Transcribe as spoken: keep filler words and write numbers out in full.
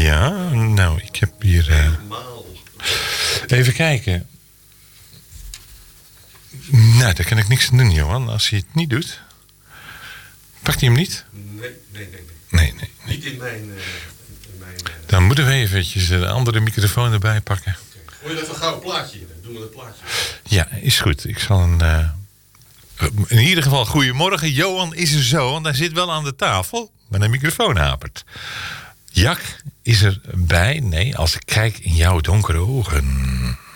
Ja, nou, ik heb hier... Uh... Even kijken. Nou, daar kan ik niks aan doen, Johan. Als hij het niet doet. Pakt hij hem niet? Nee, nee, nee. nee. nee, nee, nee. Niet in mijn... Uh, in mijn uh... Dan moeten we eventjes de andere microfoon erbij pakken. Okay. Hoor je even een gouden plaatje in? Doen we dat plaatje. Ja, is goed. Ik zal een... Uh... In ieder geval, goedemorgen. Johan is er zo, want hij zit wel aan de tafel. Maar de microfoon hapert. Jack is erbij. Nee, als ik kijk in jouw donkere ogen...